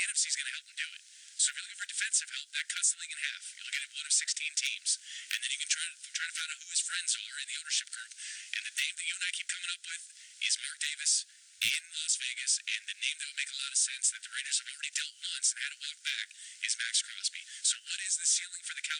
NFC is going to help them do it. So if you're looking for defensive help, that cuts the league in half. You're looking at one of 16 teams, and then you can try to find out who his friends are in the ownership group. And the name that you and I keep coming up with is Mark Davis in Las Vegas, and the name that would make a lot of sense that the Raiders have already dealt once and had to walk back is Max Crosby. So what is the ceiling for the Cowboys?